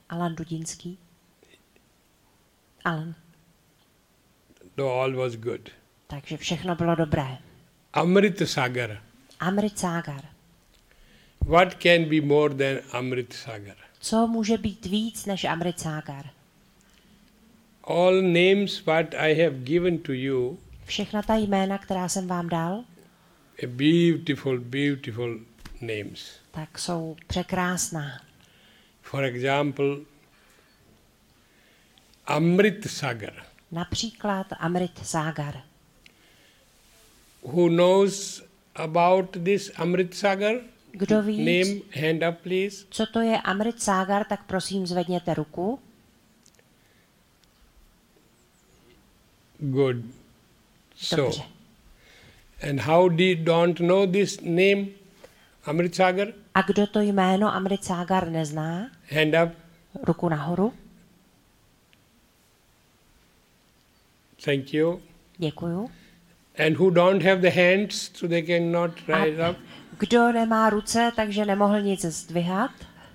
Alan Dudinský. Alan. All was good. Takže všechno bylo dobré. Amrit Sagar. Amrit Sagar. What can be more than Amrit Sagar? Co může být víc než Amrit Sagar? All names what I have given to you, Všechna ta jména, která jsem vám dal, a beautiful, beautiful names. tak jsou překrásná. For example, Amrit Sagar. Například Amrit Sagar. Who knows about this Amrit Sagar? Kdo ví, Name, hand up please. co to je Amrit Sagar, tak prosím zvedněte ruku. Good. So, Dobře. and how did don't know this name, Amrit Sagar? A kdo to jméno Amrit Sagar nezná? Hand up. Ruku nahoru. Thank you. Děkuju. And who don't have the hands, so they cannot rise A up. kdo nemá ruce, takže nemohl nic zdvihat?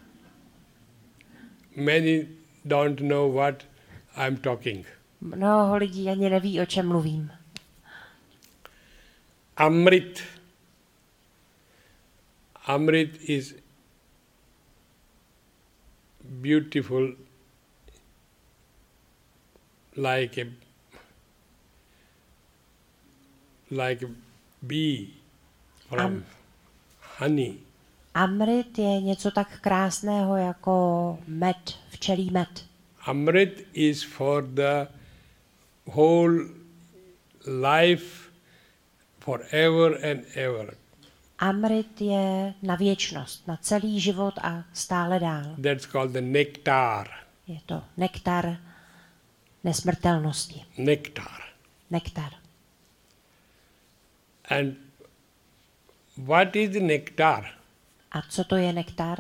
Many don't know what I'm talking. Mnoho lidí ani neví, o čem mluvím. Amrit. Amrit is beautiful like a bee from honey. Amrit je něco tak krásného jako med, včelí med. Amrit is for the whole life, forever and ever. Amrit je na věčnost, na celý život a stále dál. That's called the nectar. Je to nektar nesmrtelnosti. Nectar. Nektar. And what is the nectar? A co to je nektar?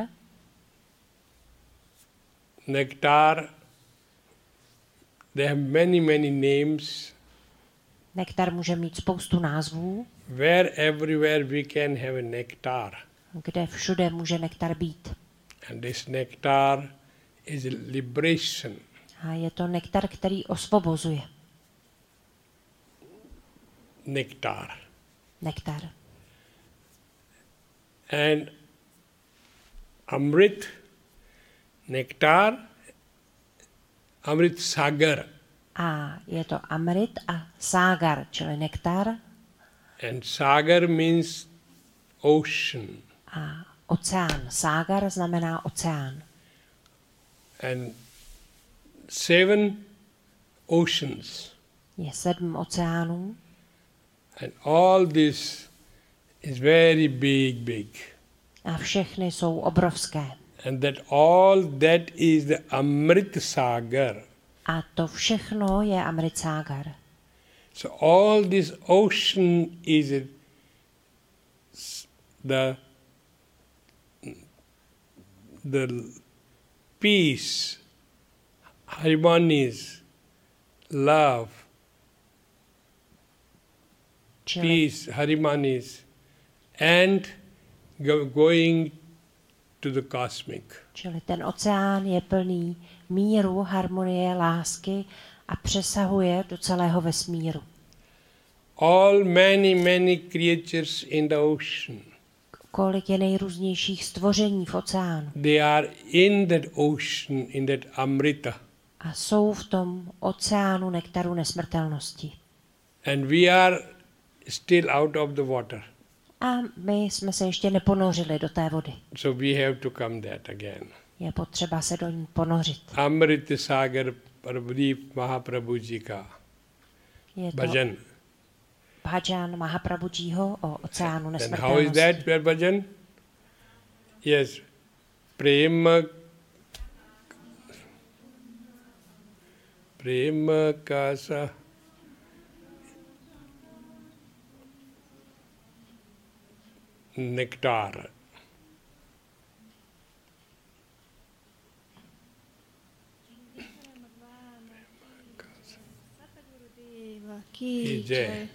Nectar, they have many, many names. Nektar může mít spoustu názvů, Where everywhere we can have a nectar. kde všude může nektar být. And this nectar is liberation. A je to nektar, který osvobozuje. Nectar. Nektar. And Amrit, nectar, Amrit Sagar. A je to Amrit a Sagar, čili nektar. And Sagar means ocean. A oceán. Sagar znamená oceán. And 7 oceans. Je 7 oceánů. And all this is very big, big. A všechny jsou obrovské. And all that is the Amrit Sagar. A to všechno je Amrit Sagar. So all this ocean is the peace, harmonies, love, Čili, peace, harmonies, and going to the cosmic. čili ten oceán je plný míru, harmonie, lásky a přesahuje do celého vesmíru. All many creatures in the ocean. Kolik je nejrůznějších stvoření v oceánu. They are in that ocean, in that Amrita. A jsou v tom oceánu nektaru nesmrtelnosti. And we are still out of the water. A my jsme se ještě neponořili do té vody. So we have to come that again. Je potřeba se do ní ponořit. Amrit Sagar Prabhudeep Mahaprabhuji ka Je to bhajan. bhajan Mahaprabhujiho o oceánu And how is nesmrtelnosti. that your bhajan? Yes, prema kasa nectar. की जय।